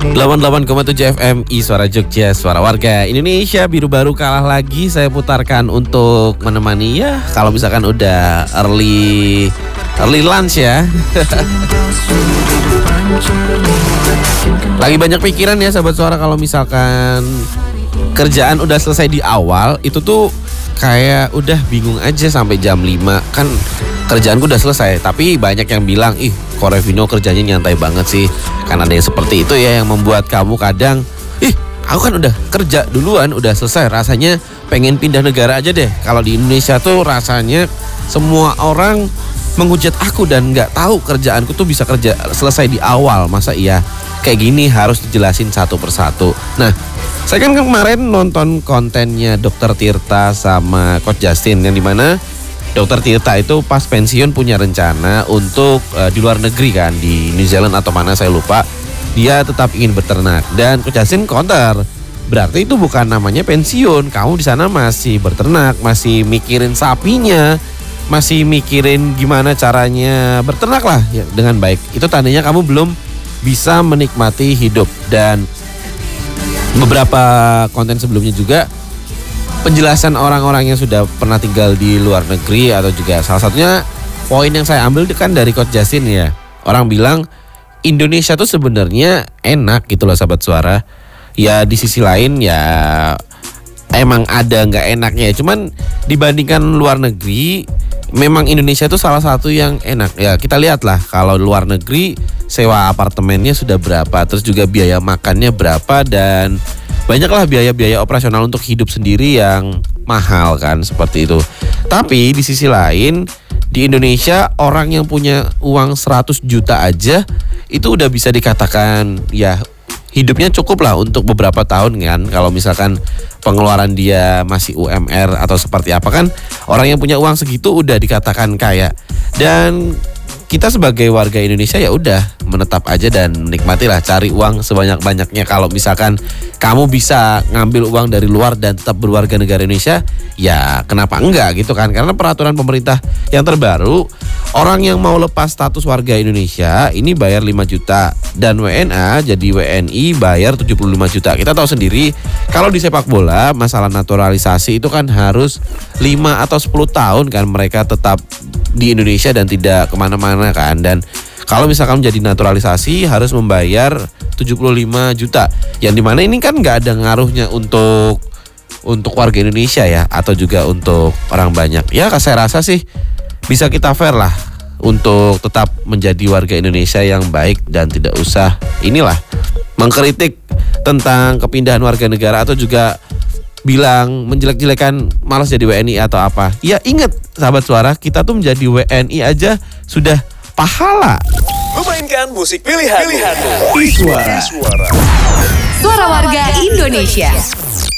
88,7 FM Suara Jogja, suara warga Indonesia. Biru baru kalah lagi saya putarkan untuk menemani ya kalau misalkan udah early lunch ya. Lagi banyak pikiran ya sahabat suara, kalau misalkan kerjaan udah selesai di awal itu tuh kayak udah bingung aja sampai jam 5 kan kerjaanku udah selesai. Tapi banyak yang bilang, ih kok Revino kerjanya nyantai banget sih. Kan ada yang seperti itu ya, yang membuat kamu kadang, ih aku kan udah kerja duluan, udah selesai, rasanya pengen pindah negara aja deh. Kalau di Indonesia tuh rasanya semua orang menghujat aku dan gak tahu kerjaanku tuh bisa kerja selesai di awal. Masa iya kayak gini, harus dijelasin satu persatu. Nah, saya kan kemarin nonton kontennya Dr. Tirta sama Coach Justin, yang dimana Dr. Tirta itu pas pensiun punya rencana untuk di luar negeri kan, di New Zealand atau mana saya lupa. Dia tetap ingin berternak, dan Coach Justin counter, berarti itu bukan namanya pensiun. Kamu di sana masih berternak, masih mikirin sapinya, masih mikirin gimana caranya berternak lah ya, dengan baik. Itu tandanya kamu belum bisa menikmati hidup. Dan beberapa konten sebelumnya juga penjelasan orang-orang yang sudah pernah tinggal di luar negeri, atau juga salah satunya poin yang saya ambil kan dari Coach Justin ya. Orang bilang Indonesia tuh sebenarnya enak gitu loh sahabat suara. Ya di sisi lain ya emang ada nggak enaknya. Cuman dibandingkan luar negeri, memang Indonesia tuh salah satu yang enak. Ya kita lihatlah kalau luar negeri sewa apartemennya sudah berapa, terus juga biaya makannya berapa, dan banyaklah biaya-biaya operasional untuk hidup sendiri yang mahal kan, seperti itu. Tapi di sisi lain di Indonesia orang yang punya uang 100 juta aja itu udah bisa dikatakan ya hidupnya cukup lah untuk beberapa tahun kan. Kalau misalkan pengeluaran dia masih UMR atau seperti apa kan, orang yang punya uang segitu udah dikatakan kaya. Dan kita sebagai warga Indonesia ya udah menetap aja dan menikmatilah, cari uang sebanyak-banyaknya. Kalau misalkan kamu bisa ngambil uang dari luar dan tetap berwarga negara Indonesia, ya kenapa enggak gitu kan. Karena peraturan pemerintah yang terbaru, orang yang mau lepas status warga Indonesia ini bayar 5 juta, dan WNA jadi WNI bayar 75 juta. Kita tahu sendiri kalau di sepak bola masalah naturalisasi itu kan harus 5 atau 10 tahun kan mereka tetap di Indonesia dan tidak kemana-mana kan. Dan kalau misalkan menjadi naturalisasi harus membayar 75 juta, yang dimana ini kan nggak ada ngaruhnya untuk warga Indonesia ya, atau juga untuk orang banyak. Ya saya rasa sih bisa kita fair lah untuk tetap menjadi warga Indonesia yang baik, dan tidak usah inilah mengkritik tentang kepindahan warga negara, atau juga bilang menjelek-jelekan malas jadi WNI atau apa. Ya ingat sahabat suara, kita tuh menjadi WNI aja sudah pahala. Memainkan musik pilihanmu. Suara Warga Indonesia.